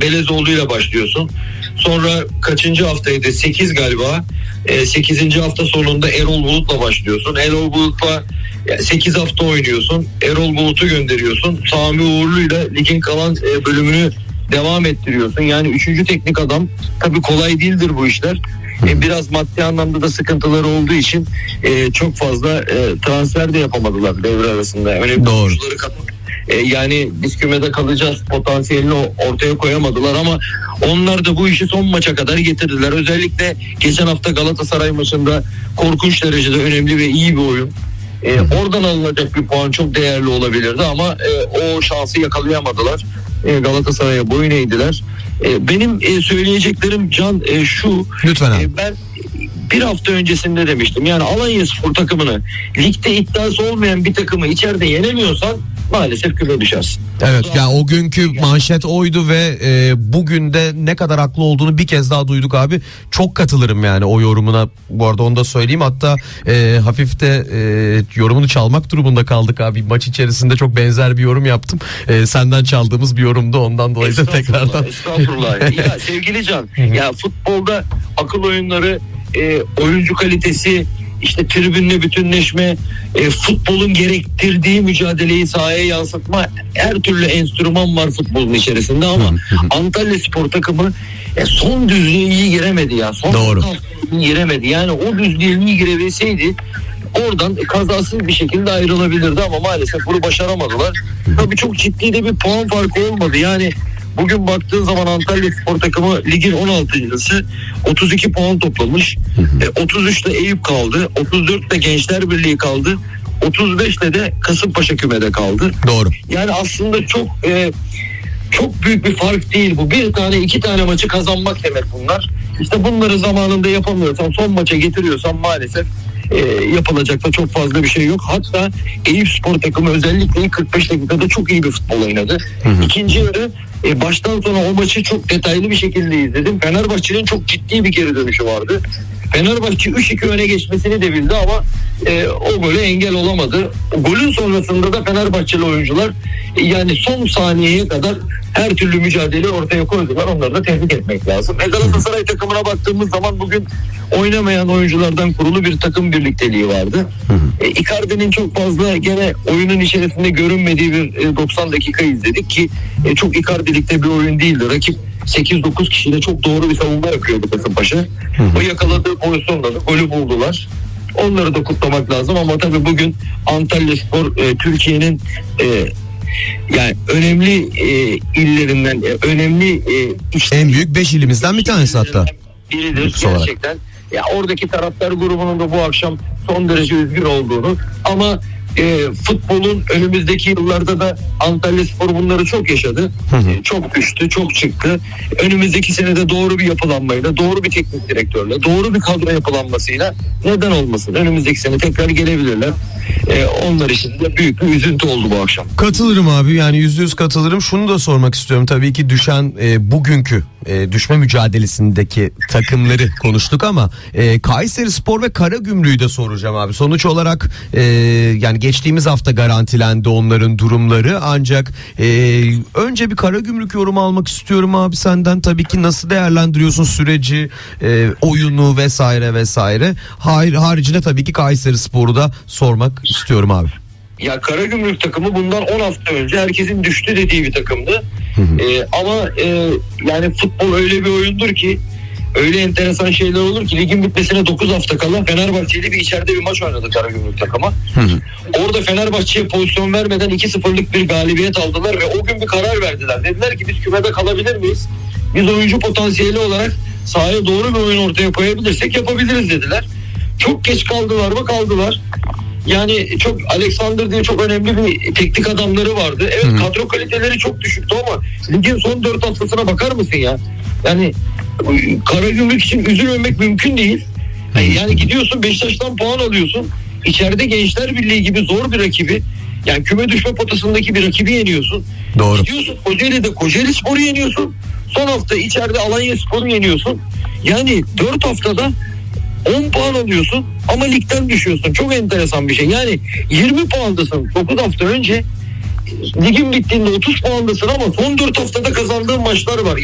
Belezoğlu ile başlıyorsun. Sonra kaçıncı haftaydı? 8 galiba. 8. hafta sonunda Erol Bulut'la başlıyorsun. Erol Bulut'la 8 hafta oynuyorsun. Erol Bulut'u gönderiyorsun. Sami Uğurlu ile ligin kalan bölümünü devam ettiriyorsun. Yani 3. teknik adam. Tabii kolay değildir bu işler. Biraz maddi anlamda da sıkıntıları olduğu için çok fazla transfer de yapamadılar devre arasında. Önemli oyuncuları katıp yani biz kümede kalacağız potansiyelini ortaya koyamadılar ama onlar da bu işi son maça kadar getirdiler. Özellikle geçen hafta Galatasaray maçında korkunç derecede önemli ve iyi bir oyun. Oradan alınacak bir puan çok değerli olabilirdi ama o şansı yakalayamadılar. Galatasaray'a boyun eğdiler. Benim söyleyeceklerim Can şu. Lütfen abi. Ben bir hafta öncesinde demiştim. Yani Alanyaspor takımını ligde iddiası olmayan bir takımı içeride yenemiyorsan maalesef küme düşersin. Evet ya o günkü manşet oydu ve bugün de ne kadar haklı olduğunu bir kez daha duyduk abi. Çok katılırım yani o yorumuna. Bu arada onu da söyleyeyim. Hatta hafif de yorumunu çalmak durumunda kaldık abi. Maç içerisinde çok benzer bir yorum yaptım. Senden çaldığımız bir yorumdu. Ondan dolayı da tekrardan. Estağfurullah. Ya sevgili Can, ya futbolda akıl oyunları, oyuncu kalitesi, işte tribünle bütünleşme, futbolun gerektirdiği mücadeleyi sahaya yansıtma, her türlü enstrüman var futbolun içerisinde ama Antalyaspor takımı son düzlüğe iyi giremedi ya. Doğru. Iyi giremedi. Yani o düzlüğe iyi girebilseydi oradan kazasız bir şekilde ayrılabilirdi ama maalesef bunu başaramadılar. Tabii çok ciddi de bir puan farkı olmadı. Yani bugün baktığın zaman Antalyaspor takımı ligin 16.'sı 32 puan toplamış. 33'te Eyüp kaldı. 34'te Gençler Birliği kaldı. 35'te de Kasımpaşa kümede kaldı. Doğru. Yani aslında çok büyük bir fark değil bu. Bir tane 2 tane maçı kazanmak demek bunlar. İşte bunları zamanında yapamıyorsan, son maça getiriyorsan maalesef yapılacak da çok fazla bir şey yok. Hatta Eyüpspor takımı özellikle 45 dakikada çok iyi bir futbol oynadı. İkinci yarı baştan sona o maçı çok detaylı bir şekilde izledim. Fenerbahçe'nin çok ciddi bir geri dönüşü vardı. Fenerbahçe 3-2 öne geçmesini de bildi ama o gole engel olamadı. Golün sonrasında da Fenerbahçeli oyuncular yani son saniyeye kadar her türlü mücadeleyi ortaya koydular. Onları da tebrik etmek lazım. Galatasaray takımına baktığımız zaman bugün oynamayan oyunculardan kurulu bir takım birlikteliği vardı. Icardi'nin çok fazla gene oyunun içerisinde görünmediği bir 90 dakika izledik ki çok Icardi'likte bir oyun değildi. Rakip 8-9 kişiyle çok doğru bir savunma yapıyordu Kasımpaşa. O yakaladığı pozisyonda da golü buldular. Onları da kutlamak lazım ama tabii bugün Antalyaspor Türkiye'nin yani önemli illerinden, önemli en büyük 5 ilimizden bir tanesi hatta. Biridir gerçekten. Ya oradaki taraftar grubunun da bu akşam son derece üzgün olduğunu ama futbolun önümüzdeki yıllarda da Antalyaspor bunları çok yaşadı. Çok düştü, çok çıktı. Önümüzdeki senede doğru bir yapılanmayla, doğru bir teknik direktörle, doğru bir kadro yapılanmasıyla neden olmasın? Önümüzdeki sene tekrar gelebilirler. Onlar için de büyük bir üzüntü oldu bu akşam. Katılırım abi, yani %100 katılırım. Şunu da sormak istiyorum, tabii ki düşen bugünkü düşme mücadelesindeki takımları konuştuk ama Kayserispor ve Karagümrük'ü de soracağım abi. Sonuç olarak yani geçtiğimiz hafta garantilendi onların durumları, ancak önce bir Karagümrük yorumu almak istiyorum abi senden. Tabii ki nasıl değerlendiriyorsun süreci, oyunu vesaire vesaire. Haricinde tabii ki Kayserispor'u da sormak istiyorum abi. Ya Karagümrük takımı bundan 10 hafta önce herkesin düştü dediği bir takımdı. Ama yani futbol öyle bir oyundur ki, öyle enteresan şeyler olur ki ligin bitmesine 9 hafta kala Fenerbahçe'yle bir içeride bir maç oynadı Karagümrük takımı. Orada Fenerbahçe'ye pozisyon vermeden 2-0'lık bir galibiyet aldılar ve o gün bir karar verdiler. Dediler ki biz kümede kalabilir miyiz? Biz oyuncu potansiyeli olarak sahaya doğru bir oyun ortaya koyabilirsek yapabiliriz dediler. Çok geç kaldılar mı? Kaldılar. Yani çok Alexander diye çok önemli bir teknik adamları vardı. Evet, kadro kaliteleri çok düşüktü ama ligin son 4 haftasına bakar mısın ya? Yani Karagümrük için üzülmemek mümkün değil. Yani gidiyorsun Beşiktaş'tan puan alıyorsun. İçeride Gençler Birliği gibi zor bir rakibi, yani küme düşme potasındaki bir rakibi yeniyorsun. Doğru. Gidiyorsun Kocaeli'de Kocaelispor'u yeniyorsun. Son hafta içeride Alanyaspor'u yeniyorsun. Yani 4 haftada 10 puan alıyorsun ama ligden düşüyorsun. Çok enteresan bir şey. Yani 20 puandasın 9 hafta önce. Ligin bittiğinde 30 puandasın ama son 4 haftada kazandığın maçlar var.